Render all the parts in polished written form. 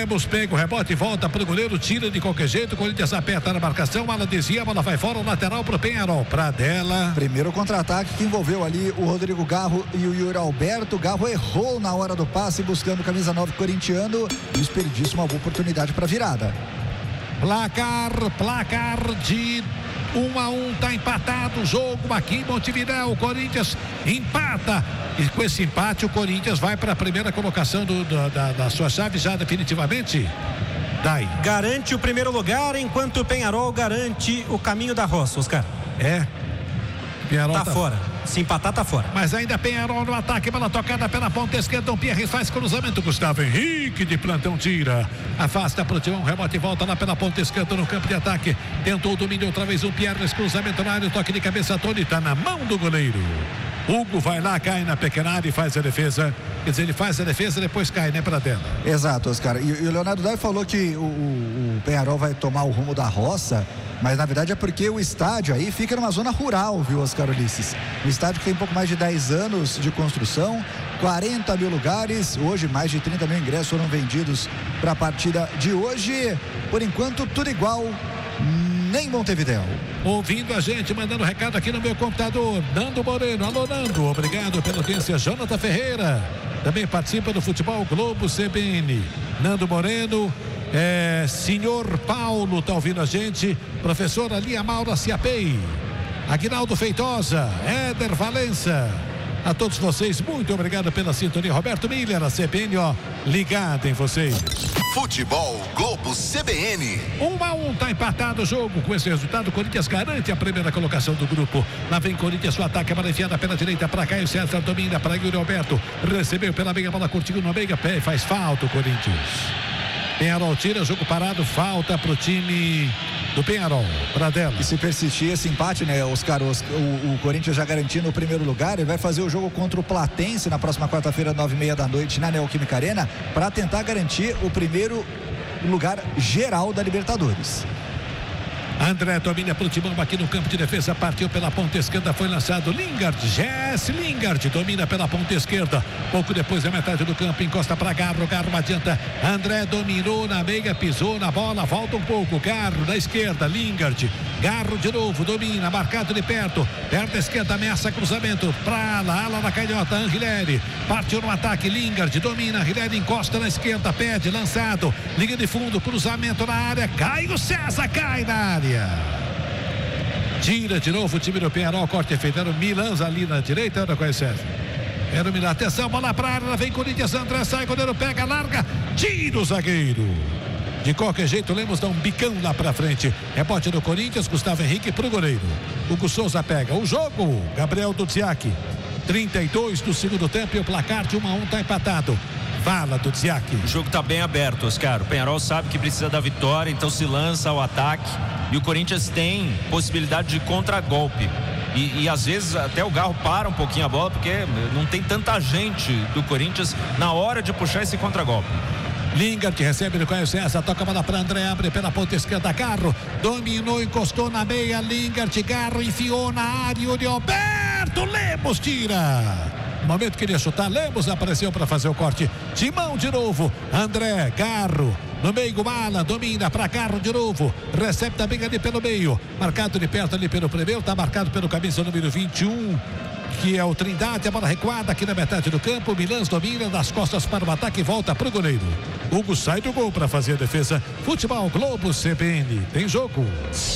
Lemos pega o rebote, volta pro goleiro, tira de qualquer jeito, o Corinthians aperta na marcação, ela desvia, a bola vai fora, o lateral pro Penharol, Pradella. Primeiro contra-ataque que envolveu ali o Rodrigo Garro e o Yuri Alberto. Garro errou na hora do passe, buscando camisa 9 corintiano, desperdiça uma boa oportunidade para virada. Placar de 1-1, tá empatado o jogo aqui em Montevidéu. O Corinthians empata e com esse empate o Corinthians vai para a primeira colocação da sua chave já definitivamente. Daí garante o primeiro lugar, enquanto o Penharol garante o caminho da roça, Oscar. Penharol tá fora. Se empatar, tá fora. Mas ainda Penharol no ataque, bola tocada pela ponta esquerda. Dom Pierre faz cruzamento. Gustavo Henrique de plantão tira. Afasta pro Timão, rebote e volta lá pela ponta esquerda no campo de ataque. Tentou o domínio outra vez o Pierre. Cruzamento na área, toque de cabeça. Tony tá na mão do goleiro. Hugo vai lá, cai na pequena área e faz a defesa. Quer dizer, ele faz a defesa e depois cai, né, Pradella? Exato, Oscar. E o Leonardo Dai falou que o Penharol vai tomar o rumo da roça, mas na verdade é porque o estádio aí fica numa zona rural, viu, Oscar Ulisses? O estádio que tem um pouco mais de 10 anos de construção, 40 mil lugares, hoje mais de 30 mil ingressos foram vendidos para a partida de hoje. Por enquanto, tudo igual, nem Montevidéu. Ouvindo a gente, mandando recado aqui no meu computador, Nando Moreno. Alô, Nando, obrigado pela audiência. Jonathan Ferreira também participa do Futebol Globo CBN. Nando Moreno, senhor Paulo tá ouvindo a gente, professora Lia Maura Ciapei, Aguinaldo Feitosa, Éder Valença. A todos vocês, muito obrigado pela sintonia. Roberto Miller, a CBN, ligada em vocês. Futebol Globo CBN. 1-1, tá empatado o jogo. Com esse resultado, o Corinthians garante a primeira colocação do grupo. Lá vem Corinthians, o ataque, a bola enfiada pela direita para Caio César, domina para Yuri Alberto. Recebeu pela meia, bola curtiu no meio, pé, faz falta o Corinthians. Penharol tira, jogo parado, falta pro time do Penharol, Pradella. E se persistir esse empate, né, Oscar, o Corinthians já garantindo o primeiro lugar, ele vai fazer o jogo contra o Platense na próxima quarta-feira, 9h30 da noite, na Neoquímica Arena, para tentar garantir o primeiro lugar geral da Libertadores. André domina pro Timão aqui no campo de defesa, partiu pela ponta esquerda, foi lançado Lingard, Jesse Lingard domina pela ponta esquerda, pouco depois da metade do campo, encosta para Garro adianta, André dominou na meia, pisou na bola, volta um pouco, Garro na esquerda, Lingard, Garro de novo, domina, marcado de perto da esquerda, ameaça cruzamento pra lá, ala na canhota, Angileri, partiu no ataque, Lingard domina, Angileri encosta na esquerda, pede, lançado, linha de fundo, cruzamento na área, Caio César cai na área. Tira de novo o time do Penharol, corte feito, era o Milan ali na direita, era com César. Era o Milan, atenção, bola pra área, vem Corinthians, André sai, goleiro pega, larga, tira o zagueiro. De qualquer jeito, Lemos dá um bicão lá pra frente. Rebote do Corinthians, Gustavo Henrique pro goleiro. Hugo Souza pega o jogo, Gabriel Dudziak. 32 do segundo tempo e o placar de 1-1 tá empatado. Fala do Dudziak. O jogo tá bem aberto, Oscar. O Penharol sabe que precisa da vitória, então se lança ao ataque. E o Corinthians tem possibilidade de contragolpe. E às vezes até o Garro para um pouquinho a bola, porque não tem tanta gente do Corinthians na hora de puxar esse contragolpe. Lingard recebe do Caio César, toca a bola para André, abre pela ponta esquerda, Garro, dominou, encostou na meia, Lingard, Garro, enfiou na área, Yuri Alberto, Lemos tira. No momento que ele ia chutar, Lemos apareceu para fazer o corte. Timão de novo, André, Garro, no meio, Mala, domina para Garro de novo, recebe também ali pelo meio, marcado de perto ali pelo primeiro, tá marcado pelo camisa número 21, que é o Trindade, a bola recuada aqui na metade do campo, Milans domina das costas para o ataque e volta para o goleiro. Hugo sai do gol para fazer a defesa. Futebol Globo CBN, tem jogo.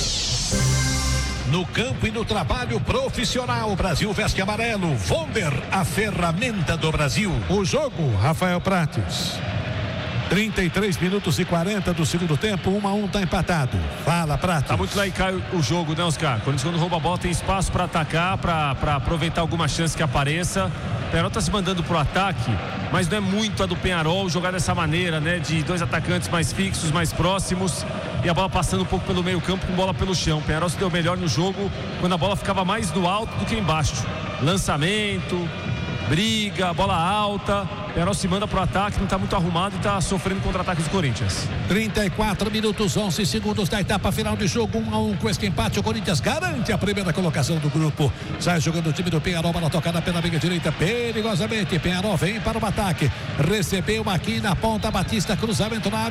No campo e no trabalho profissional, o Brasil veste amarelo. Vonder, a ferramenta do Brasil. O jogo, Rafael Prates. 33 minutos e 40 do segundo tempo, 1-1, tá empatado. Fala, Prates. Tá muito lá e cai o jogo, né, Oscar? Quando rouba a bola tem espaço para atacar, para aproveitar alguma chance que apareça. O Penharol tá se mandando pro ataque, mas não é muito a do Penharol jogar dessa maneira, né? De dois atacantes mais fixos, mais próximos, e a bola passando um pouco pelo meio campo com bola pelo chão. O Penharol se deu melhor no jogo quando a bola ficava mais no alto do que embaixo. Lançamento, briga, bola alta. O Penharol se manda pro ataque, não tá muito arrumado e tá sofrendo contra-ataques do Corinthians. 34 minutos, 11 segundos da etapa final de jogo, 1-1. Com este empate, o Corinthians garante a primeira colocação do grupo. Sai jogando o time do Penharol, bola tocada pela meia direita, perigosamente. Penharol vem para o ataque, recebeu aqui na ponta, Batista, cruzamento na área.